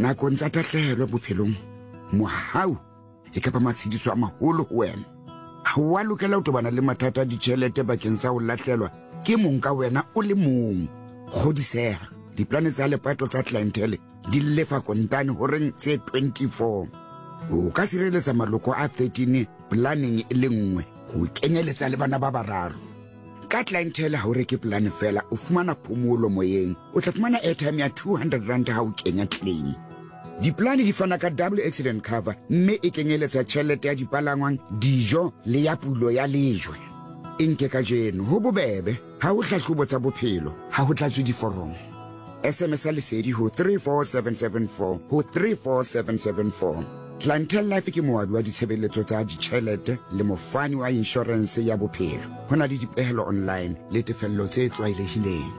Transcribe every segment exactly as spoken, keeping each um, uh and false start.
nakong tsa tahlehelo bophelong mohau e ka ba matshediso a maholo ho wena. Ha wa lokela ho tobana le mathata a ditjhelete bakeng sa ho lahlelwa ke mong ka wena o le mong. Kgodiseha, diplane tsa lepato tsa clientele di lefa kontane horeng tse twenty-four. O ka sireletsa maloko a thirteen planning e le nngwe ho kenyeletsa le bana ba bararo. Ka clientele ha o reke plan fela o fumana phomolo moyeng, o tla fumana airtime ya two hundred rand ha o kenya claim. Diplane di fana ka double accident cover, mme e kenyeletsa tjhelete ya dipalangwang, dijo le ya pulo ya lejwe. Inke ka jeno ho bobebe ha o hlahlobo tsa bophelo ha ho tlatswe diforomo. S M S lesedi ho three four seven seven four ho three four seven seven four. Clientele Life ke moabi wa ditshebeletso tsa ditjhelete le mofani wa insurance ya bophelo. Hona le dipehelo online le tefello tse tlwaelehileng.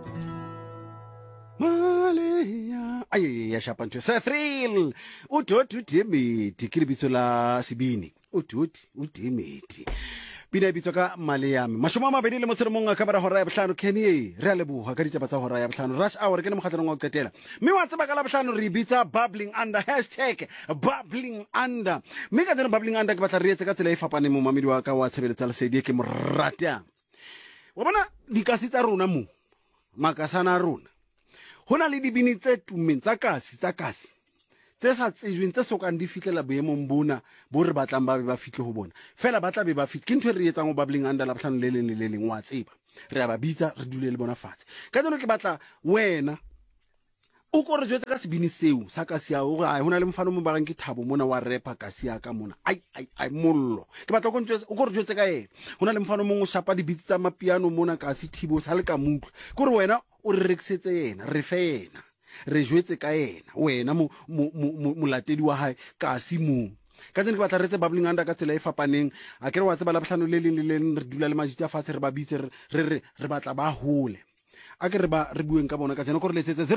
Malia aye ya shapanto sa thrill uthoti udimiti kilibitso la Sibini uthoti udimiti bina bitso ka Maliami mashoma mabedi le motsero monga ka bara hora ya bohlano Kenny re a leboha ka ditaba tsa hora ya bohlano rush hour ke ne mokgatlong wa qetela mme wa tseba ka la bohlano re bitsa bubbling under hashtag bubbling under mme ka tsena bubbling under ke batla re etse ka tsela e fapane mo mamedi wa ka wa tshebeletsa lesedi ke morata wa bona dikasi tsa rona mo makasana rona hona le dibini tse tumeng tsa kasi tsa kasi tse sa tsejweng tse sokang di fitlela boemong bona bo re batlang ba be ba fitle ho bona fela ba tla be ba fitle ke ntwe re etsang ho bubbling under la bohlano le leng le leng wa tseba re a ba bitsa re dule le bona fatshe ka tseno ke batla wena o ko re jwetse ka sebini seo sa kasi ya o ga hona le mfano mo ba reng ke Thabo mona wa rapper kasi ya ka mona ai ai ai mollo ke batla go ntse o ko re jwetse ka yena hona le mfano mo go shapa di beats tsa mapiano mona kasi Thibo sa le ka mutlo ko re wena o re rekisetse yena re fe yena re jwetse ka yena wena mo molatedi wa hae kasi mo ka tsene ke batla re tse bubbling under ka tsela e fapaneng a ke re wa tseba la bohlano le leng le leng re dula le majita fatshe re ba bitse re re re batla ba hole a ke re ba re bueng ka bona ka tsena ko re letsetse